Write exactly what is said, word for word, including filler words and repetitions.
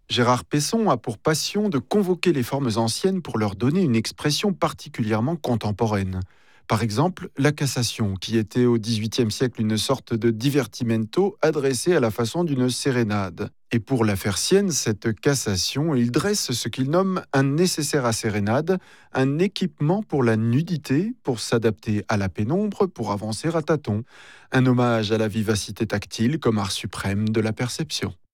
Gérard Pesson a pour passion de convoquer les formes anciennes pour leur donner une expression particulièrement contemporaine. Par exemple, la cassation, qui était au dix-huitième siècle une sorte de divertimento adressé à la façon d'une sérénade. Et pour la faire sienne, cette cassation, il dresse ce qu'il nomme un nécessaire à sérénade, un équipement pour la nudité, pour s'adapter à la pénombre, pour avancer à tâtons. Un hommage à la vivacité tactile comme art suprême de la perception.